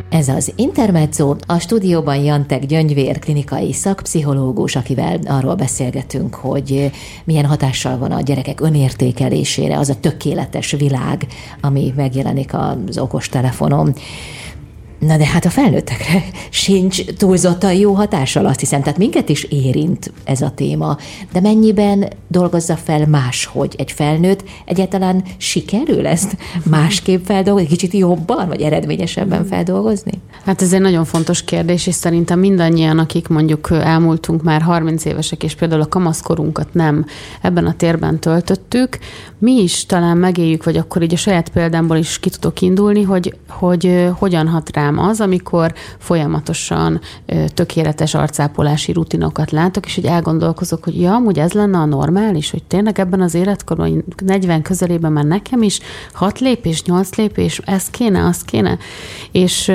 Ez az Intermezzo, a stúdióban Jantek Gyöngyvér klinikai szakpszichológus, akivel arról beszélgetünk, hogy milyen hatással van a gyerekek önértékelésére az a tökéletes világ, ami megjelenik az okostelefonon. Na de hát a felnőttekre sincs túlzottan jó hatással, azt hiszem, tehát minket is érint ez a téma, de mennyiben dolgozza fel máshogy egy felnőtt, egyáltalán sikerül ezt másképp feldolgozni, kicsit jobban, vagy eredményesebben feldolgozni? Hát ez egy nagyon fontos kérdés, és szerintem mindannyian, akik mondjuk elmúltunk már 30 évesek, és például a kamaszkorunkat nem ebben a térben töltöttük, mi is talán megéljük, vagy akkor így a saját példámból is ki tudok indulni, hogy hogyan hat rám az, amikor folyamatosan tökéletes arcápolási rutinokat látok, és hogy elgondolkozok, hogy ja, amúgy ez lenne a normális, hogy tényleg ebben az életkorban, 40 közelében már nekem is 6 lépés, 8 lépés, ez kéne, az kéne. És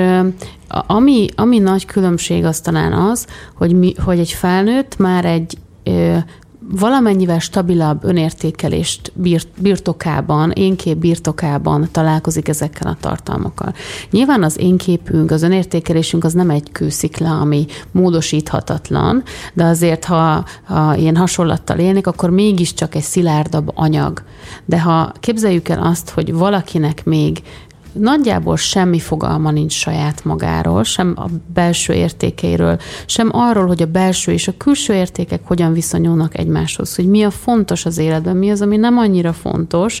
ami nagy különbség az talán az, hogy egy felnőtt már egy valamennyivel stabilabb önértékelést birtokában, énkép birtokában találkozik ezekkel a tartalmakkal. Nyilván az énképünk, az önértékelésünk az nem egy kőszikla, ami módosíthatatlan, de azért, ha ilyen hasonlattal élnék, akkor mégiscsak egy szilárdabb anyag. De ha képzeljük el azt, hogy valakinek még nagyjából semmi fogalma nincs saját magáról, sem a belső értékeiről, sem arról, hogy a belső és a külső értékek hogyan viszonyulnak egymáshoz, hogy mi a fontos az életben, mi az, ami nem annyira fontos,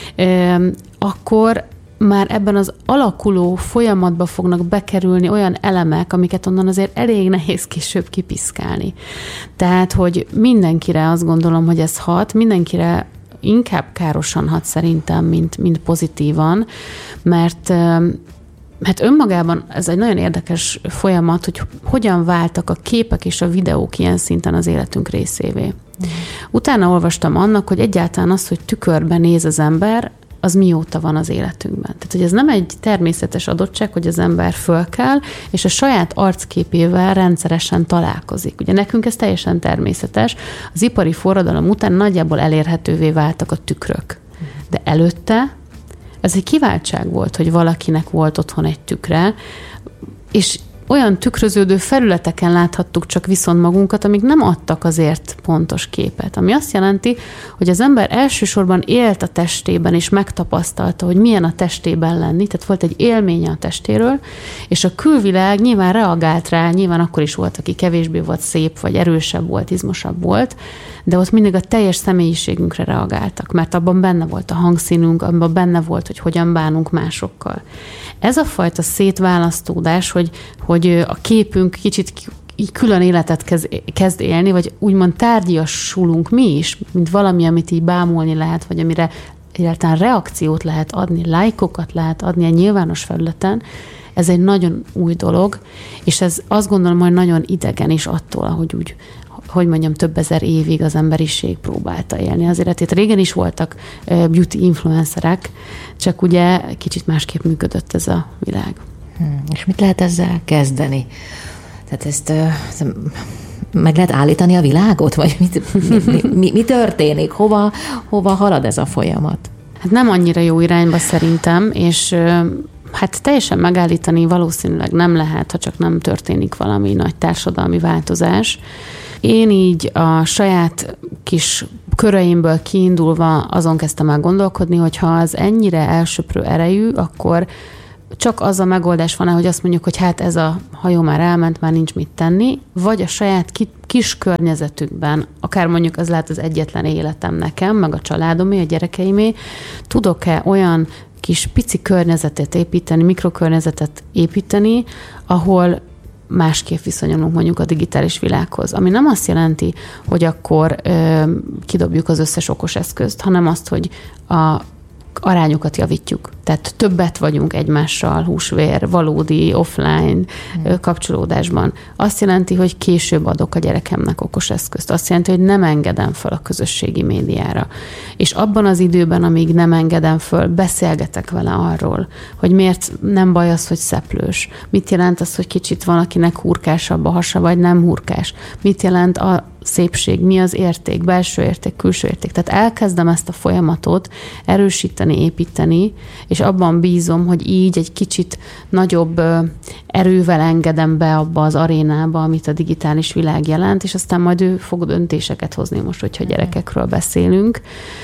akkor már ebben az alakuló folyamatba fognak bekerülni olyan elemek, amiket onnan azért elég nehéz később kipiszkálni. Tehát, hogy mindenkire azt gondolom, hogy ez hat, mindenkire inkább károsan hat szerintem, mint pozitívan, mert hát önmagában ez egy nagyon érdekes folyamat, hogy hogyan váltak a képek és a videók ilyen szinten az életünk részévé. Utána olvastam annak, hogy egyáltalán az, hogy tükörben néz az ember, az mióta van az életünkben. Tehát, hogy ez nem egy természetes adottság, hogy az ember fölkel, és a saját arcképével rendszeresen találkozik. Ugye nekünk ez teljesen természetes. Az ipari forradalom után nagyjából elérhetővé váltak a tükrök. De előtte ez egy kiváltság volt, hogy valakinek volt otthon egy tükre, és olyan tükröződő felületeken láthattuk csak viszont magunkat, amik nem adtak azért pontos képet. Ami azt jelenti, hogy az ember elsősorban élt a testében, és megtapasztalta, hogy milyen a testében lenni, tehát volt egy élménye a testéről, és a külvilág nyilván reagált rá, nyilván akkor is volt, aki kevésbé volt szép, vagy erősebb volt, izmosabb volt, de ott mindig a teljes személyiségünkre reagáltak, mert abban benne volt a hangszínünk, abban benne volt, hogy hogyan bánunk másokkal. Ez a fajta szétválasztódás, hogy a képünk kicsit külön életet kezd élni, vagy úgymond tárgyasulunk mi is, mint valami, amit így bámulni lehet, vagy amire egyáltalán reakciót lehet adni, lájkokat lehet adni a nyilvános felületen, ez egy nagyon új dolog, és ez azt gondolom, hogy nagyon idegen is attól, ahogy úgy, hogy mondjam, több ezer évig az emberiség próbálta élni az életét. Régen is voltak beauty influencerek, csak ugye kicsit másképp működött ez a világ. És mit lehet ezzel kezdeni? Tehát ezt meg lehet állítani a világot? Vagy mi történik? Hova halad ez a folyamat? Hát nem annyira jó irányba szerintem, és hát teljesen megállítani valószínűleg nem lehet, ha csak nem történik valami nagy társadalmi változás. Én így a saját kis köreimből kiindulva azon kezdtem el gondolkodni, hogy ha az ennyire elsöprő erejű, akkor csak az a megoldás van, hogy azt mondjuk, hogy hát ez a hajó már elment, már nincs mit tenni, vagy a saját kis környezetükben, akár mondjuk az lehet az egyetlen életem nekem, meg a családomé, a gyerekeimé, tudok-e olyan kis pici környezetet építeni, mikrokörnyezetet építeni, ahol másképp viszonyulunk mondjuk a digitális világhoz. Ami nem azt jelenti, hogy akkor kidobjuk az összes okos eszközt, hanem azt, hogy a arányokat javítjuk. Tehát többet vagyunk egymással, húsvér, valódi, offline kapcsolódásban. Azt jelenti, hogy később adok a gyerekemnek okos eszközt. Azt jelenti, hogy nem engedem fel a közösségi médiára. És abban az időben, amíg nem engedem föl, beszélgetek vele arról, hogy miért nem baj az, hogy szeplős. Mit jelent az, hogy kicsit valakinek hurkásabb a hasa, vagy nem hurkás. Mit jelent szépség, mi az érték, belső érték, külső érték. Tehát elkezdem ezt a folyamatot erősíteni, építeni, és abban bízom, hogy így egy kicsit nagyobb erővel engedem be abba az arénába, amit a digitális világ jelent, és aztán majd ő fog döntéseket hozni most, hogyha gyerekekről beszélünk.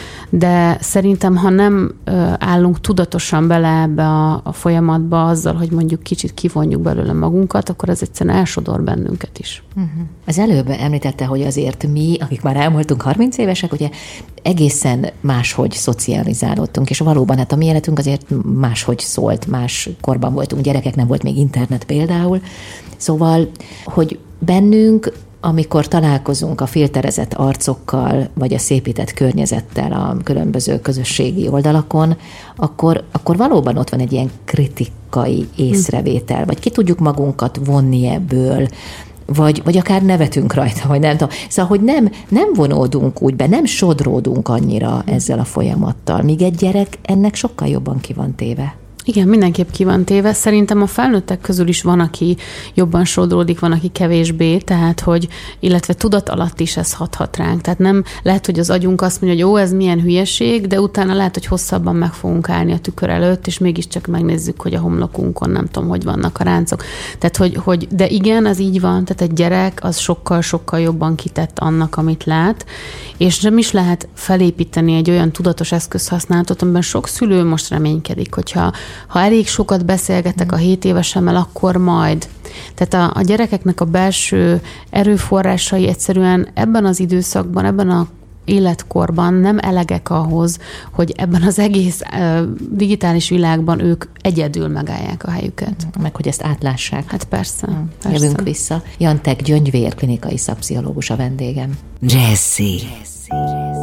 De szerintem, ha nem állunk tudatosan bele ebbe a folyamatba azzal, hogy mondjuk kicsit kivonjuk belőle magunkat, akkor ez egyszerűen elsodor bennünket is. Az előbb említette, hogy azért mi, akik már elmúltunk 30 évesek, ugye egészen máshogy szocializálódtunk, és valóban hát a mi életünk azért máshogy szólt, más korban voltunk gyerekek, nem volt még internet például. Szóval, hogy bennünk, amikor találkozunk a filterezett arcokkal, vagy a szépített környezettel a különböző közösségi oldalakon, akkor valóban ott van egy ilyen kritikai észrevétel, vagy ki tudjuk magunkat vonni ebből, vagy akár nevetünk rajta, vagy nem tudom. Szóval, hogy nem vonódunk úgy be, nem sodródunk annyira ezzel a folyamattal, míg egy gyerek ennek sokkal jobban ki van téve. Igen, mindenképp ki van téve. Szerintem a felnőttek közül is van, aki jobban sodródik, van, aki kevésbé, tehát illetve tudat alatt is ez hathat ránk. Tehát nem lehet, hogy az agyunk azt mondja, hogy ez milyen hülyeség, de utána lehet, hogy hosszabban meg fogunk állni a tükör előtt, és mégiscsak megnézzük, hogy a homlokunkon nem tudom, hogy vannak a ráncok. Tehát, de igen, ez így van, tehát egy gyerek az sokkal-sokkal jobban kitett annak, amit lát, és nem is lehet felépíteni egy olyan tudatos eszközhasználatot, amiben sok szülő most reménykedik, hogyha elég sokat beszélgetek a 7 évesemmel, akkor majd. Tehát a gyerekeknek a belső erőforrásai egyszerűen ebben az időszakban, ebben a életkorban nem elegek ahhoz, hogy ebben az egész digitális világban ők egyedül megállják a helyüket. Meg hogy ezt átlássák. Hát persze. Jövünk vissza. Jantek Gyöngyvér, klinikai szakpszichológus a vendégem. Jazzy.